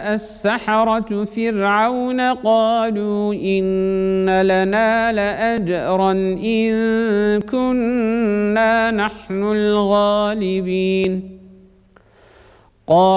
السحرة فرعون قالوا إن لنا لأجرا إن كنا نحن الغالبين.